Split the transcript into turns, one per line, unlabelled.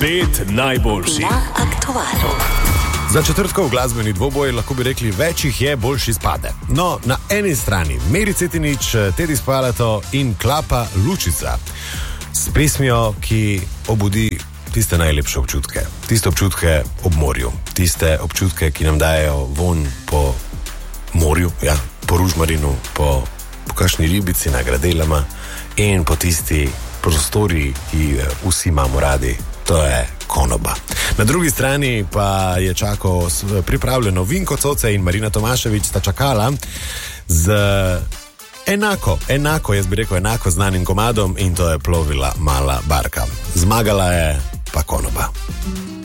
Pet najboljših
na aktualu.
Za četrtkov glasbeni dvoboj lahko bi rekli, več jih je, boljš izpade. No, na eni strani Meri Cetinič, Tedi Spalato in Klapa Lučica s pesmijo, ki obudi tiste najlepše občutke. Tiste občutke ob morju, tiste občutke, ki nam dajo von po morju, ja, po Ružmarinu, po kakšni ribici na Gradelama in po tisti prostori, ki vsi imamo radi, to je konoba. Na drugi strani pa je čakal pripravljeno Vinko Coce in Marina Tomašević sta čakala z enako, jaz bi rekel, enako znanim komadom in to je Plovila mala barka. Zmagala je pa konoba.